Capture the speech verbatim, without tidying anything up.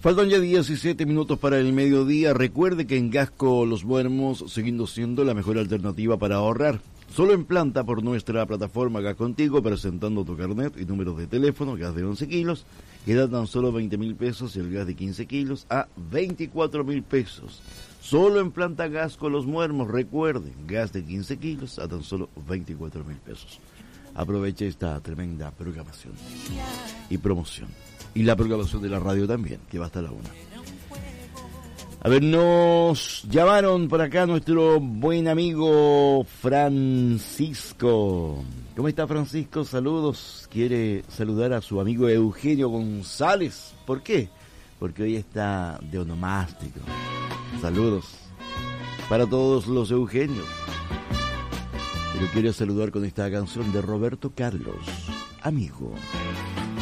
Faltan ya diecisiete minutos para el mediodía. Recuerde que en Gasco Los Muermos, siguiendo siendo la mejor alternativa para ahorrar. Solo en planta por nuestra plataforma Gas Contigo, presentando tu carnet y número de teléfono, gas de once kilos, queda tan solo veinte mil pesos y el gas de quince kilos a veinticuatro mil pesos. Solo en planta Gasco Los Muermos, recuerden, gas de quince kilos a tan solo veinticuatro mil pesos. Aproveche esta tremenda programación y promoción. Y la programación de la radio también, que va hasta la una. A ver, nos llamaron por acá nuestro buen amigo Francisco. ¿Cómo está, Francisco? Saludos. Quiere saludar a su amigo Eugenio González. ¿Por qué? Porque hoy está de onomástico. Saludos para todos los Eugenios. Pero quiero saludar con esta canción de Roberto Carlos, Amigo.